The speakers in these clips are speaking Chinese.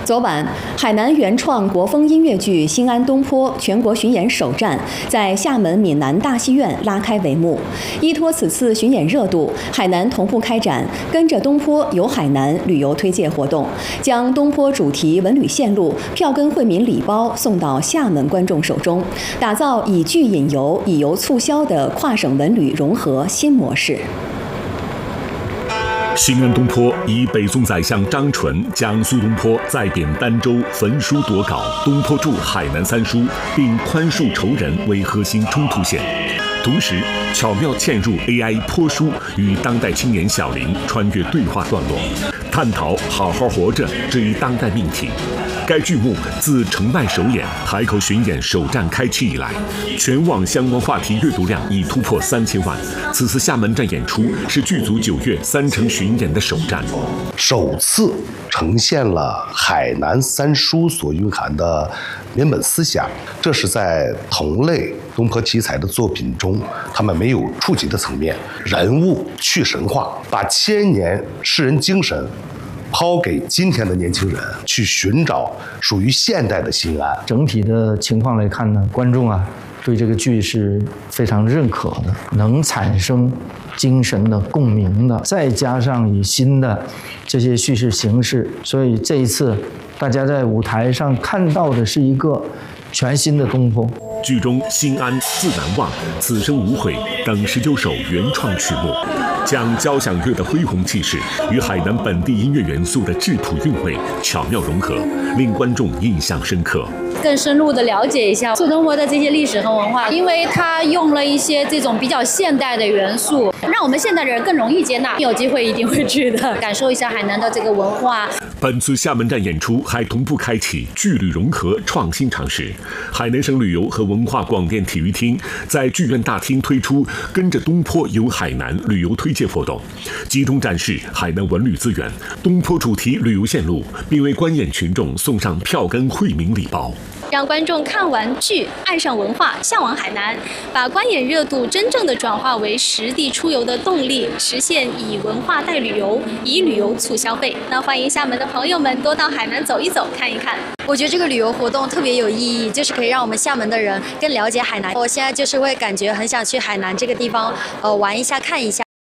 昨晚，海南原创国风音乐剧《新安东坡》全国巡演首站在厦门闽南大戏院拉开帷幕。依托此次巡演热度，海南同步开展“跟着东坡游海南”旅游推介活动，将东坡主题文旅线路票根惠民礼包送到厦门观众手中，打造以剧引游、以游促销的跨省文旅融合新模式。 新安东坡以北宋宰相张纯将苏东坡在贬儋州焚书夺稿，东坡著海南三书，并宽恕仇人为核心冲突线，同时巧妙嵌入 AI 坡书与当代青年小林穿越对话段落，探讨好好活着这一当代命题。该剧目自城外首演、海口巡演首站开启以来，全网相关话题阅读量已突破3000万。此次厦门站演出是剧组9月3城巡演的首站， 首次呈现了海南三书所蕴含的原本思想，这是在同类东坡题材的作品中他们没有触及的层面。人物去神话，把千年世人精神抛给今天的年轻人，去寻找属于现代的新安。 整体的情况来看呢，观众对这个剧是非常认可的，能产生精神的共鸣的，再加上以新的这些叙事形式，所以这一次大家在舞台上看到的是一个全新的东坡。 剧中《新安》《自难忘》《此生无悔》等19首原创曲目，将交响乐的恢宏气势与海南本地音乐元素的质朴韵味巧妙融合，令观众印象深刻。 更深入的了解一下苏东坡的这些历史和文化，因为他用了一些这种比较现代的元素，让我们现代的人更容易接纳。有机会一定会去的，感受一下海南的这个文化。 本次厦门站演出还同步开启剧旅融合创新尝试。海南省旅游和文化广电体育厅在剧院大厅推出“跟着东坡游海南”旅游推介活动，集中展示海南文旅资源、东坡主题旅游线路，并为观演群众送上票根惠民礼包， 让观众看完剧爱上文化，向往海南，把观演热度真正的转化为实地出游的动力，实现以文化带旅游，以旅游促消费。那欢迎厦门的朋友们多到海南走一走，看一看。 我觉得这个旅游活动特别有意义，就是可以让我们厦门的人更了解海南。我现在就是会感觉很想去海南这个地方，玩一下，看一下。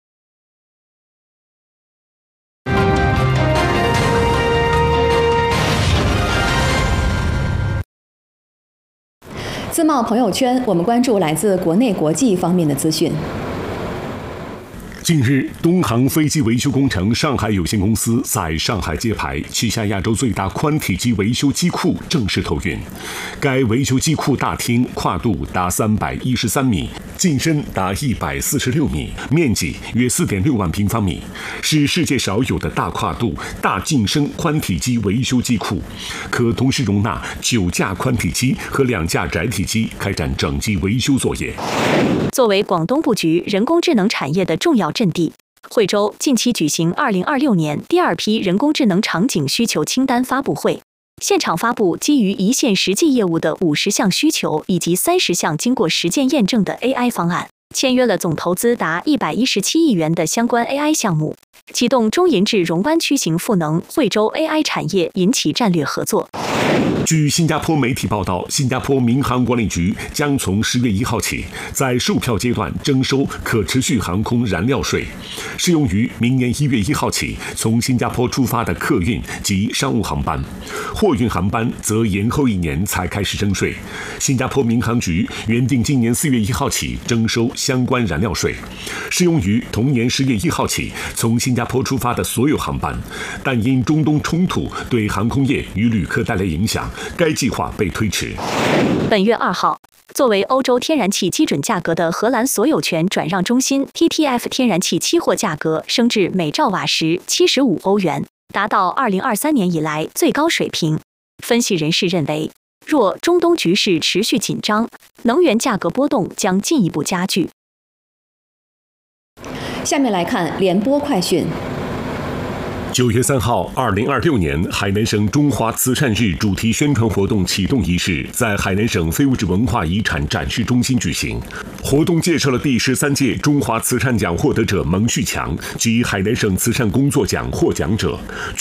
自贸朋友圈，我们关注来自国内国际方面的资讯。 近日，东航飞机维修工程上海有限公司在上海揭牌，旗下亚洲最大宽体机维修机库正式投运。该维修机库大厅跨度达313米，进深达146米，面积约4.6万平方米，是世界少有的大跨度、大进深宽体机维修机库，可同时容纳9架宽体机和2架窄体机开展整机维修作业。 作为广东布局人工智能产业的重要阵地，惠州近期举行2026年第2批人工智能场景需求清单发布会，现场发布基于一线实际业务的50项需求以及30项经过实践验证的 AI 方案，签约了总投资达117亿元的相关 AI 项目，启动中银至蓉湾区型赋能惠州 AI 产业引起战略合作。 据新加坡媒体报道，新加坡民航管理局将从10月1号起，在售票阶段征收可持续航空燃料税，适用于明年1月1号起从新加坡出发的客运及商务航班，货运航班则延后1年才开始征税。新加坡民航局原定今年4月1号起征收相关燃料税，适用于同年10月1号起从新加坡出发的所有航班，但因中东冲突对航空业与旅客带来影响，该计划被推迟。 本月2号，作为欧洲天然气基准价格的荷兰所有权转让中心 TTF 天然气期货价格升至每兆瓦时75欧元，达到2023年以来最高水平。分析人士认为，若中东局势持续紧张，能源价格波动将进一步加剧。 下面来看联播快讯。 9月3号，2026年海南省中华慈善日主题宣传活动启动仪式在海南省非物质文化遗产展示中心举行。活动介绍了第13届中华慈善奖获得者蒙旭强及海南省慈善工作奖获奖者，